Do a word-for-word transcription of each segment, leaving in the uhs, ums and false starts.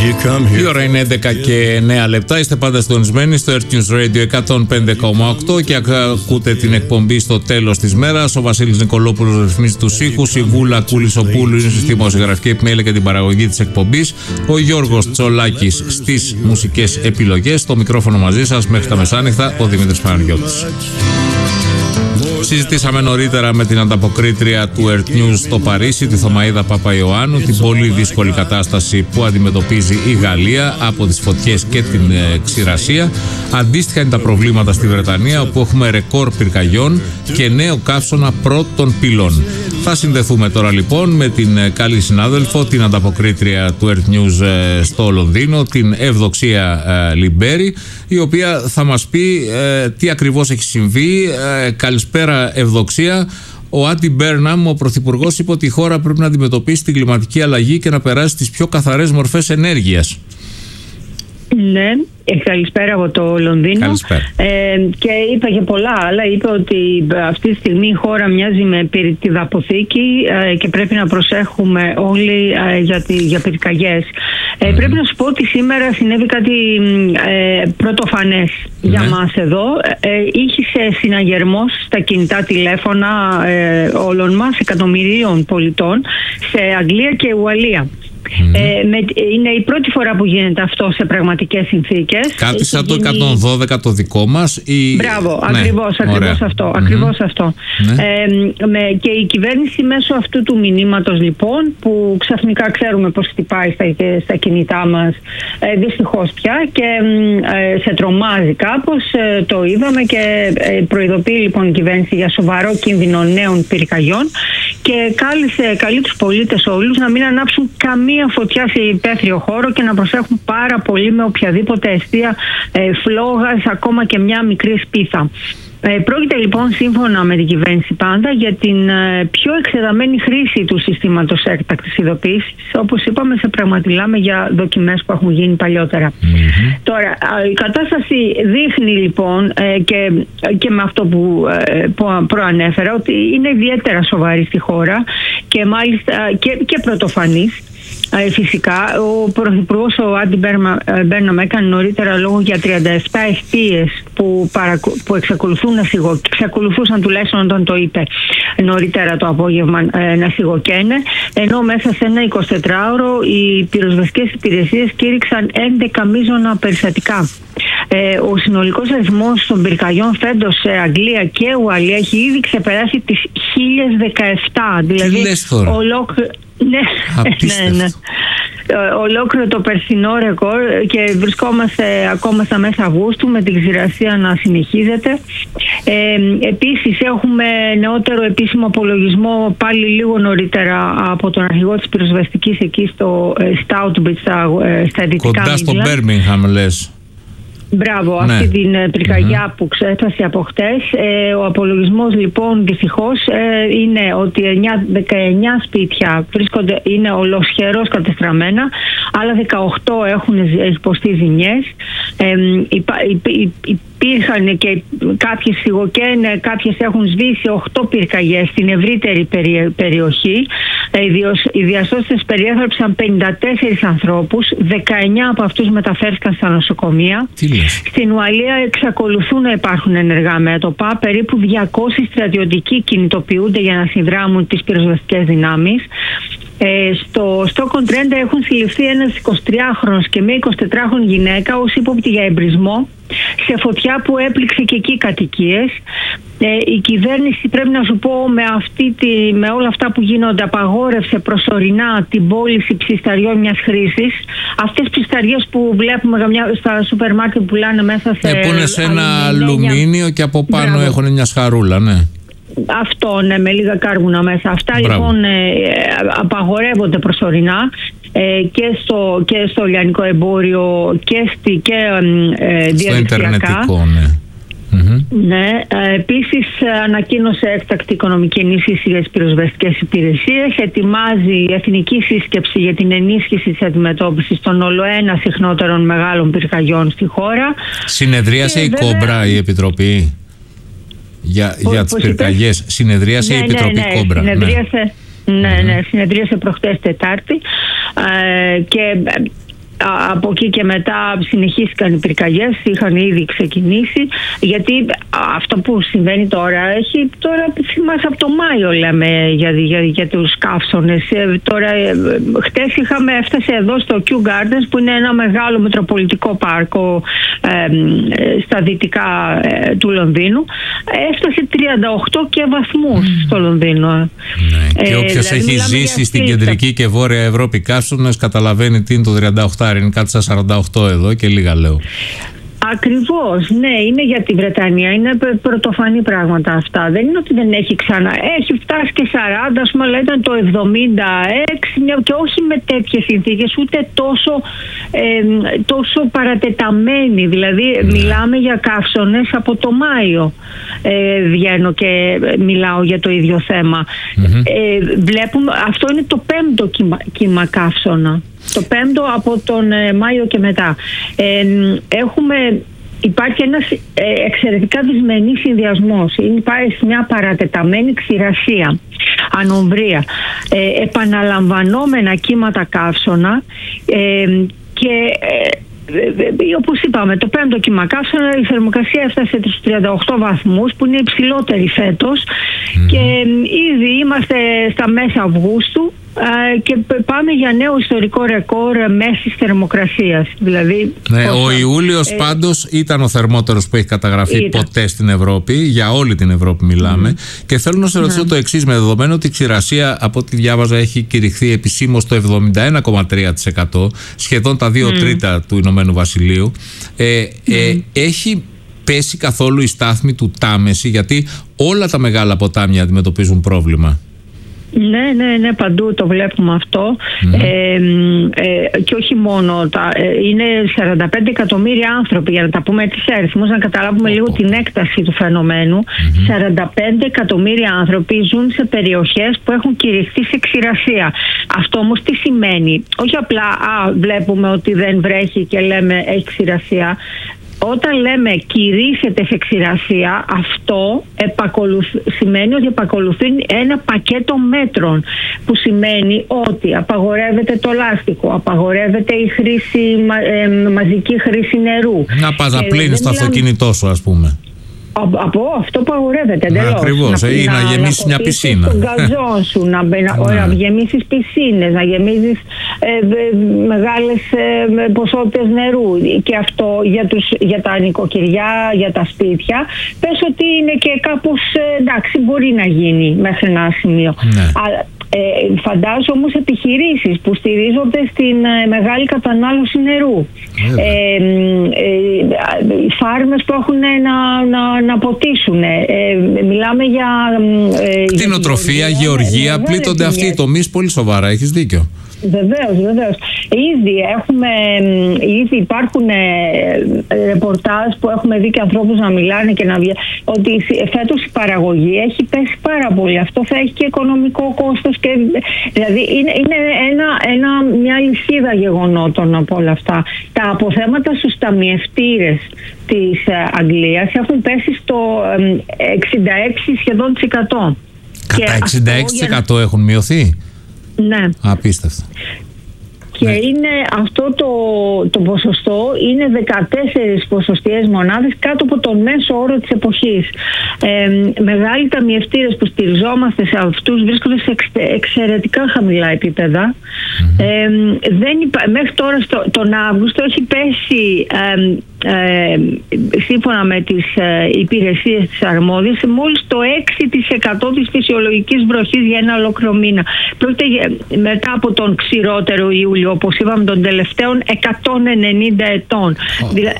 Η ώρα είναι έντεκα και εννέα λεπτά. Είστε πάντα συντονισμένοι στο Earth News Radio εκατόν πέντε κόμμα οκτώ και ακούτε την εκπομπή στο τέλος της μέρας. Ο Βασίλης Νικολόπουλος ρυθμίζει τους ήχους. Η Βούλα Κούλησοπούλου είναι στη δημοσιογραφική επιμέλεια και την παραγωγή της εκπομπής. Ο Γιώργος Τσολάκης στις μουσικές επιλογές. Στο μικρόφωνο μαζί σας μέχρι τα μεσάνυχτα ο Δημήτρης Παναγιώτης. Συζητήσαμε νωρίτερα με την ανταποκρίτρια του Earth News στο Παρίσι, τη Θωμαΐδα Παπαϊωάννου, την πολύ δύσκολη κατάσταση που αντιμετωπίζει η Γαλλία από τις φωτιές και την ε, ξηρασία. Αντίστοιχα είναι τα προβλήματα στη Βρετανία, όπου έχουμε ρεκόρ πυρκαγιών και νέο καύσωνα πρώτων πυλών. Θα συνδεθούμε τώρα λοιπόν με την ε, καλή συνάδελφο, την ανταποκρίτρια του Earth News ε, στο Λονδίνο, την Ευδοξία ε, Λιμπέρη, η οποία θα μας πει ε, τι ακριβώς έχει συμβεί. Ε, καλησπέρα Ευδοξία. Ο Άντι Μπέρναμ, ο πρωθυπουργός, είπε ότι η χώρα πρέπει να αντιμετωπίσει την κλιματική αλλαγή και να περάσει στις πιο καθαρές μορφές ενέργειας. Ναι, καλησπέρα από το Λονδίνο. Καλησπέρα. Ε, και είπε και πολλά άλλα. Είπε ότι αυτή τη στιγμή η χώρα μοιάζει με πυρητιδαποθήκη ε, και πρέπει να προσέχουμε όλοι ε, για, τη, για πυρκαγιές. Ε, mm. Πρέπει να σου πω ότι σήμερα συνέβη κάτι ε, πρωτοφανές mm. για μας εδώ. Ε, είχε συναγερμός στα κινητά τηλέφωνα ε, όλων μας, εκατομμυρίων πολιτών, σε Αγγλία και Ουαλία. Mm-hmm. Ε, με, είναι η πρώτη φορά που γίνεται αυτό σε πραγματικές συνθήκες. Κάτι σαν το εκατόν δώδεκα το δικό μας ή... Μπράβο, ναι, ακριβώς, ακριβώς αυτό, mm-hmm. ακριβώς αυτό. Ναι. Ε, με, και η κυβέρνηση μέσω αυτού του μηνύματος λοιπόν, που ξαφνικά ξέρουμε πως χτυπάει στα, στα κινητά μας, ε, δυστυχώς πια, και ε, σε τρομάζει κάπως, ε, το είδαμε, και ε, προειδοποιεί λοιπόν η κυβέρνηση για σοβαρό κίνδυνο νέων πυρκαγιών και κάλεσε, καλεί τους πολίτες όλους να μην ανάψουν καμία φωτιά σε υπαίθριο χώρο και να προσέχουν πάρα πολύ με οποιαδήποτε αιστεία ε, φλόγας, ακόμα και μια μικρή σπίθα. Ε, πρόκειται λοιπόν, σύμφωνα με την κυβέρνηση πάντα, για την ε, πιο εξεδαμένη χρήση του συστήματος έκτακτης ειδοποίησης. Όπως είπαμε, σε πραγματιλάμε για δοκιμές που έχουν γίνει παλιότερα. Mm-hmm. Τώρα, η κατάσταση δείχνει λοιπόν ε, και, και με αυτό που, ε, που προανέφερα, ότι είναι ιδιαίτερα σοβαρή στη χώρα και μάλιστα και, και πρωτοφανής. Ε, φυσικά, ο Πρωθυπουργός, ο Άντι Μπέρναμ, έκανε νωρίτερα λόγο για τριάντα επτά εστίες που, παρακου... που εξακολουθούν να σιγω... εξακολουθούσαν τουλάχιστον όταν το είπε νωρίτερα το απόγευμα ε, να σιγοκαίνε, ενώ μέσα σε ένα εικοσιτετράωρο οι πυροσβεστικές υπηρεσίες κήρυξαν έντεκα μείζωνα περιστατικά. Ε, ο συνολικός αριθμός των πυρκαγιών φέτος σε Αγγλία και Ουαλία έχει ήδη ξεπεράσει τις χίλιες δεκαεπτά. Δηλαδή, ολόκληρο. Ναι, ναι, ναι. Ολόκληρο το περσινό ρεκόρ, και βρισκόμαστε ακόμα στα μέσα Αυγούστου με την ξηρασία να συνεχίζεται. Ε, επίσης έχουμε νεότερο επίσημο απολογισμό πάλι λίγο νωρίτερα από τον αρχηγό της πυροσβεστικής εκεί στο Στάουτμπριτζ, στα, στα δυτικά κοντά στο Μπέρμιγχαμ λες. Μπράβο, ναι. Αυτή την πυρκαγιά mm-hmm. που ξέφτασε από χτες. Ε, ο απολογισμός λοιπόν δυστυχώς ε, είναι ότι δεκαεννιά σπίτια βρίσκονται, είναι ολοσχερώς κατεστραμμένα, άλλα δεκαοκτώ έχουν υποστεί ζημιές. Ε, υπά, υπ, υπ, υπήρχαν και κάποιες σιγοκαίνε, κάποιες έχουν σβήσει, οκτώ πυρκαγιές στην ευρύτερη περι, περιοχή. Ε, οι διασώστες περιέθαλψαν πενήντα τέσσερις ανθρώπους, δεκαεννιά από αυτούς μεταφέρθηκαν στα νοσοκομεία. Στην Ουαλία εξακολουθούν να υπάρχουν ενεργά μέτωπα. Περίπου διακόσιοι στρατιωτικοί κινητοποιούνται για να συνδράμουν τις πυροσβεστικές δυνάμεις. Ε, στο Στόκον-Τρέντ έχουν συλληφθεί ένας εικοσιτριάχρονος και μια εικοσιτετράχρονη γυναίκα ως ύποπτη για εμπρισμό σε φωτιά που έπληξε και εκεί κατοικίες. Ε, η κυβέρνηση, πρέπει να σου πω, με, αυτή τη, με όλα αυτά που γίνονται, απαγόρευσε προσωρινά την πώληση ψισταριών μιας χρήσης. Αυτές ψισταριές που βλέπουμε μια, στα σούπερ μάρκετ που πουλάνε μέσα σε... Ε, που είναι σε ένα αλουμίνιο και από πάνω Μπράβο. Έχουν μια σχαρούλα, ναι. Αυτό, ναι, με λίγα κάρβουνα μέσα. Αυτά Μπράβο. λοιπόν ε, απαγορεύονται προσωρινά ε, και, στο, και στο λιανικό εμπόριο και, στη, και ε, διαδικτυακά. Στο ιντερνετικό, ναι. Mm-hmm. Ναι, επίσης ανακοίνωσε έκτακτη οικονομική ενίσχυση για τις πυροσβεστικές υπηρεσίες. Ετοιμάζει η εθνική σύσκεψη για την ενίσχυση της αντιμετώπισης των ολοένα συχνότερων μεγάλων πυρκαγιών στη χώρα. Συνεδρίασε η βέβαια... Κόμπρα, η Επιτροπή για, για τις πυρκαγιές. Συνεδρίασε ναι, η Επιτροπή ναι, ναι, Κόμπρα. Συνεδρίασε, ναι, ναι, ναι, συνεδρίασε προχτές Τετάρτη ε, και από εκεί και μετά συνεχίστηκαν οι πυρκαγιές, είχαν ήδη ξεκινήσει, γιατί αυτό που συμβαίνει τώρα έχει, τώρα θυμάσαι από το Μάιο λέμε για, για, για τους καύσονες. Τώρα χτες είχαμε, έφτασε εδώ στο Kew Gardens που είναι ένα μεγάλο μετροπολιτικό πάρκο ε, στα δυτικά ε, του Λονδίνου, έφτασε τριάντα οκτώ και βαθμούς mm. στο Λονδίνο. Ναι. Ε, και όποιος δηλαδή έχει ζήσει στην κεντρική και βόρεια Ευρώπη καύσονες καταλαβαίνει τι είναι το τριάντα οκτώ, είναι κάτι στα σαράντα οκτώ εδώ και λίγα λέω. Ακριβώς, ναι, είναι για τη Βρετανία, είναι πρωτοφανή πράγματα αυτά. Δεν είναι ότι δεν έχει ξανά, έχει φτάσει και σαράντα, ας πούμε, αλλά ήταν το εβδομήντα έξι και όχι με τέτοιες συνθήκες, ούτε τόσο, ε, τόσο παρατεταμένοι. Δηλαδή, ναι. μιλάμε για καύσονες από το Μάιο. Ε, βγαίνω και μιλάω για το ίδιο θέμα. Mm-hmm. Ε, βλέπουμε, αυτό είναι το πέμπτο κύμα, κύμα καύσωνα. Το πέμπτο από τον ε, Μάιο και μετά. Ε, έχουμε, υπάρχει ένας ε, εξαιρετικά δυσμενής συνδυασμός. Υπάρχει μια παρατεταμένη ξηρασία, ανομβρία, ε, επαναλαμβανόμενα κύματα καύσωνα ε, και... Ε, όπως είπαμε, το πέμπτο κύμα καύσωνα, η θερμοκρασία έφτασε στους τριάντα οκτώ βαθμούς που είναι υψηλότερη φέτος mm. και ήδη είμαστε στα μέσα Αυγούστου και πάμε για νέο ιστορικό ρεκόρ μέσης θερμοκρασίας. Δηλαδή, ναι, ο Ιούλιος ε, πάντως ήταν ο θερμότερος που έχει καταγραφεί ήταν. ποτέ στην Ευρώπη. Για όλη την Ευρώπη μιλάμε. Mm. Και θέλω να σε ρωτήσω mm. το εξής, με δεδομένο ότι η ξηρασία, από ό,τι διάβαζα, έχει κηρυχθεί επισήμως στο εβδομήντα ένα κόμμα τρία τοις εκατό, σχεδόν τα δύο mm. τρίτα του Ηνωμένου Βασιλείου. Ε, mm. ε, έχει πέσει καθόλου η στάθμη του Τάμεση, γιατί όλα τα μεγάλα ποτάμια αντιμετωπίζουν πρόβλημα. Ναι, ναι, ναι, παντού το βλέπουμε αυτό. Mm-hmm. ε, ε, και όχι μόνο τα, ε, είναι σαράντα πέντε εκατομμύρια άνθρωποι, για να τα πούμε έτσι σε αριθμούς, να καταλάβουμε oh, λίγο oh. την έκταση του φαινομένου. Mm-hmm. σαράντα πέντε εκατομμύρια άνθρωποι ζουν σε περιοχές που έχουν κηρυχθεί σε ξηρασία. Αυτό όμως τι σημαίνει? Όχι απλά α, βλέπουμε ότι δεν βρέχει και λέμε έχει ξηρασία. Όταν λέμε κηρύσσεται σε ξηρασία, αυτό επακολουθ... σημαίνει ότι επακολουθεί ένα πακέτο μέτρων, που σημαίνει ότι απαγορεύεται το λάστιχο, απαγορεύεται η χρήση, ε, μαζική χρήση νερού. Να πας να πλύνεις το αυτοκίνητό σου, ας πούμε. Από αυτό που αγορεύεται εντελώς. Ακριβώς, να, ή να, να γεμίσεις μια πισίνα. Τον γκαζόν σου, να, να, να γεμίσεις πισίνες, να γεμίσεις ε, μεγάλες ε, ποσότητες νερού. Και αυτό για, τους, για τα νοικοκυριά, για τα σπίτια, πες ότι είναι και κάπως, ε, εντάξει, μπορεί να γίνει μέχρι ένα σημείο. Ναι. Αλλά, Ε, φαντάζομαι όμως επιχειρήσεις που στηρίζονται στην ε, μεγάλη κατανάλωση νερού. Ε, ε, ε, φάρμες που έχουν να, να, να ποτίσουν. Ε, μιλάμε για... Ε, κτηνοτροφία, για γεωργία, πλήττονται αυτοί οι τομείς πολύ σοβαρά, έχεις δίκιο. Βεβαίως, βεβαίως. Ήδη έχουμε, ήδη υπάρχουν ε, ρεπορτάζ που έχουμε δει και ανθρώπους να μιλάνε και να βγαίνουν ότι φέτος η παραγωγή έχει πέσει πάρα πολύ. Αυτό θα έχει και οικονομικό κόστος και, δηλαδή είναι, είναι ένα, ένα, μια λυσίδα γεγονότων από όλα αυτά. Τα αποθέματα στους ταμιευτήρες της Αγγλίας έχουν πέσει στο εξήντα έξι σχεδόν τοις εκατό. Κατά εξήντα έξι τοις εκατό έχουν μειωθεί. Ναι. Απίστευτα. Και ναι. είναι αυτό το, το ποσοστό είναι δεκατέσσερις ποσοστιαίες μονάδες κάτω από τον μέσο όρο της εποχής. Ε, μεγάλοι ταμιευτήρες που στηριζόμαστε σε αυτούς βρίσκονται σε εξαιρετικά χαμηλά επίπεδα. Mm-hmm. Ε, δεν υπά... Μέχρι τώρα στο, τον Αύγουστο έχει πέσει ε, ε, σύμφωνα με τις ε, υπηρεσίες της αρμόδιας μόλις το έξι τοις εκατό της φυσιολογικής βροχής για ένα ολόκληρο μήνα. Πρόκειται μετά από τον ξηρότερο Ιούλιο, όπως είπαμε, των τελευταίων εκατόν ενενήντα ετών. Oh. Δηλαδή,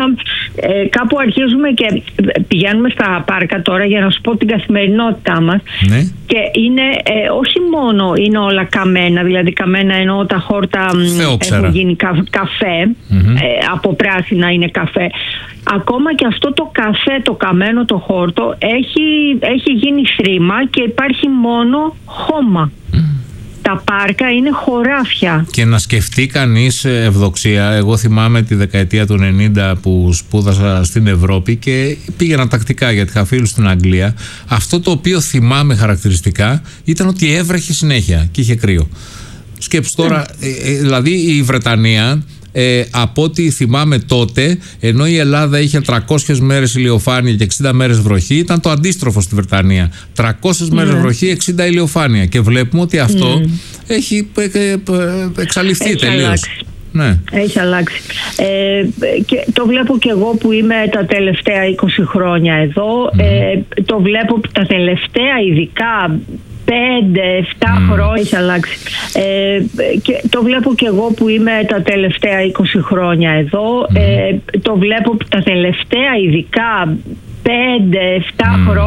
ε, κάπου αρχίζουμε και πηγαίνουμε στα πάρκα τώρα για να σου πω την καθημερινότητά μας. Ναι. Και είναι ε, όχι μόνο είναι όλα καμένα, δηλαδή καμένα εννοώ τα χόρτα έχουν γίνει κα, καφέ, mm-hmm. ε, από πράσινα είναι καφέ. Ακόμα και αυτό το καφέ, το καμένο, το χόρτο έχει, έχει γίνει θρήμα και υπάρχει μόνο χώμα. Mm. Τα πάρκα είναι χωράφια. Και να σκεφτεί κανείς, Ευδοξία, εγώ θυμάμαι τη δεκαετία του ενενήντα που σπούδασα στην Ευρώπη και πήγαινα τακτικά γιατί είχα φίλους στην Αγγλία. Αυτό το οποίο θυμάμαι χαρακτηριστικά ήταν ότι έβρεχε συνέχεια και είχε κρύο. Σκέψου τώρα, ε, δηλαδή η Βρετανία ε, από ό,τι θυμάμαι τότε, ενώ η Ελλάδα είχε τριακόσιες μέρες ηλιοφάνεια και εξήντα μέρες βροχή, ήταν το αντίστροφο στη Βρετανία. τριακόσιες μέρες mm. βροχή, εξήντα ηλιοφάνεια. Και βλέπουμε ότι αυτό mm. έχει ε, ε, εξαλειφθεί τελείως. Ναι. Έχει αλλάξει. Ε, και το βλέπω και εγώ που είμαι τα τελευταία είκοσι χρόνια εδώ. Mm. Ε, το βλέπω τα τελευταία ειδικά πέντε εφτά mm. χρόνια έχει αλλάξει. Ε, και το βλέπω και εγώ που είμαι τα τελευταία είκοσι χρόνια εδώ. Mm. Ε, το βλέπω τα τελευταία ειδικά πέντε εφτά mm. χρόνια.